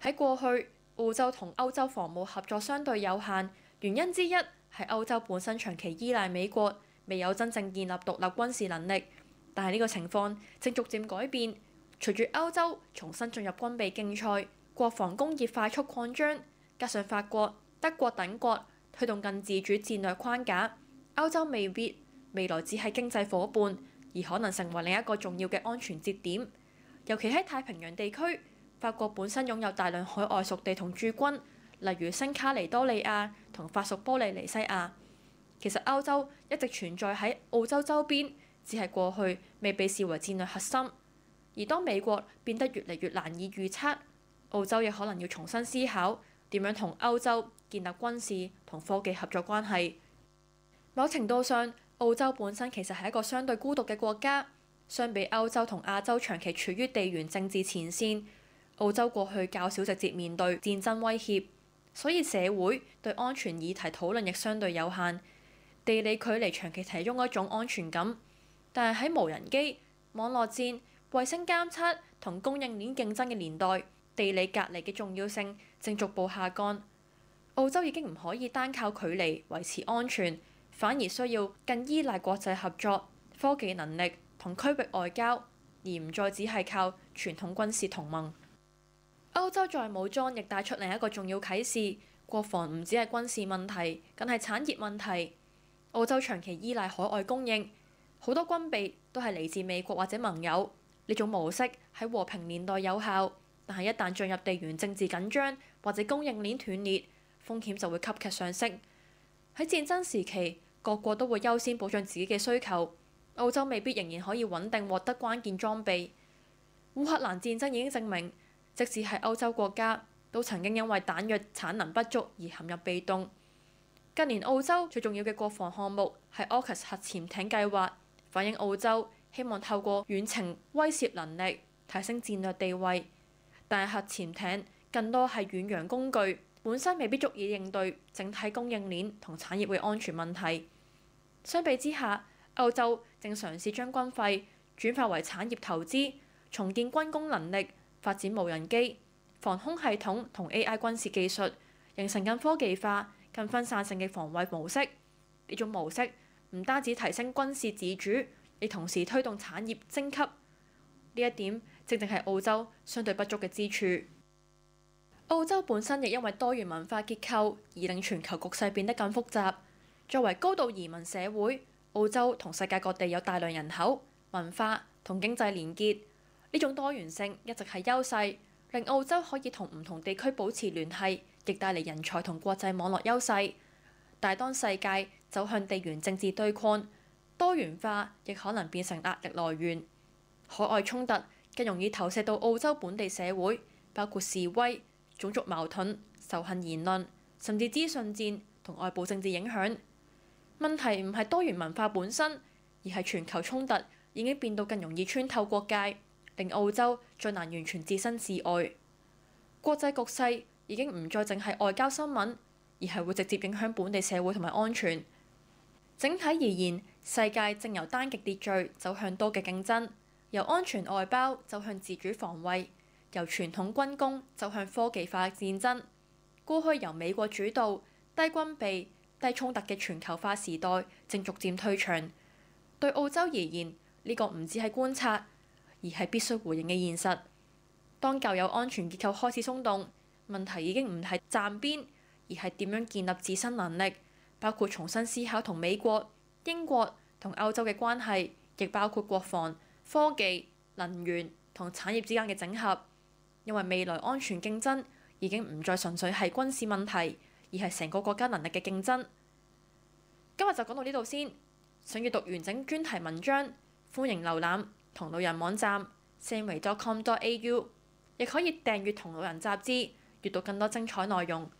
喺過去，澳洲同歐洲防務合作相對有限，原因之一係歐洲本身長期依賴美國，未有真正建立獨立軍事能力。但係呢個情況正逐漸改變，隨住歐洲重新進入軍備競賽，國防工業快速擴張，加上法國、德國等國推動更自主戰略框架，歐洲未必未來只係經濟夥伴，而可能成為另一個重要嘅安全節點。尤其喺太平洋地區，法國本身擁有大量海外屬地同駐軍，例如新卡尼多利亞同法屬波利尼西亞。其實歐洲一直存在喺澳洲周邊，只係過去未被視為戰略核心。而當美國變得越嚟越難以預測，澳洲亦可能要重新思考點樣同歐洲建立軍事同科技合作關係。某程度上，澳洲本身其實係一個相對孤獨嘅國家。相比歐洲同亞洲長期處於地緣政治前線，澳洲過去較少直接面對戰爭威脅，所以社會對安全議題討論亦相對有限。地理距離長期提供一種安全感，但係喺無人機、網絡戰、衛星監測同供應鏈競爭嘅年代，地理隔離嘅重要性正逐步下降。澳洲已經唔可以單靠距離維持安全，反而需要更依賴國際合作、科技能力同區域外交，而唔再只係靠傳統軍事同盟。歐洲再武裝亦帶出另一個重要啟示：國防唔只係軍事問題，更係產業問題。澳洲長期依賴海外供應，好多軍備都係嚟自美國或者盟友。呢種模式喺和平年代有效，但係一旦進入地緣政治緊張或者供應鏈斷裂，風險就會急劇上升。喺戰爭時期，各國都會優先保障自己嘅需求。澳洲未必仍然可以穩定獲得關鍵裝備。烏克蘭戰爭已經證明，即使係歐洲國家，都曾經因為彈藥產能不足而陷入被動。近年澳洲最重要嘅國防項目係 AUKUS 核潛艇計劃，反映澳洲希望透過遠程威懾能力提升戰略地位。但係核潛艇更多係遠洋工具，本身未必足以應對整體供應鏈同產業嘅安全問題。相比之下，歐洲正嘗試將軍費轉化為產業投資，重建軍工能力，發展無人機、防空系統同 AI 軍事技術，形成更科技化、更分散性嘅防衛模式。呢種模式唔單止提升軍事自主，亦同時推動產業升級。呢一點正正係澳洲相對不足嘅之處。澳洲本身亦因為多元文化結構而令全球局勢變得更複雜。作為高度移民社會，澳洲同世界各地有大量人口、文化同經濟連結，呢種多元性一直係優勢，令澳洲可以同唔同地區保持聯繫，亦帶嚟人才同國際網絡優勢。但係當世界走向地緣政治對抗，多元化亦可能變成壓力來源。海外衝突更容易投射到澳洲本地社會，包括示威、種族矛盾、仇恨言論，甚至資訊戰同外部政治影響。問題唔係多元文化本身，而係全球衝突已經變到更容易穿透國界，令澳洲最難完全置身事外。國際局勢已經唔再淨係外交新聞，而係會直接影響本地社會同埋安全。整體而言，世界正由單極秩序走向多極競爭，由安全外包走向自主防衛，由傳統軍工走向科技化戰爭。過去由美國主導、低軍備、低衝突嘅全球化時代正逐漸退場。對澳洲而言，呢個唔只係觀察，而係必須回應嘅現實。當舊有安全結構開始鬆動，問題已經唔係站邊，而係點樣建立自身能力，包括重新思考同美國、英國同歐洲嘅關係，亦包括國防、科技、能源同產業之間嘅整合。因為未來安全競爭已經唔再純粹係軍事問題，而係成個國家能力嘅競爭。今日就講到呢度先。想閱讀完整專題文章，歡迎瀏覽同路人網站 sandway.com.au， 亦可以訂閱同路人雜誌，閱讀更多精彩內容。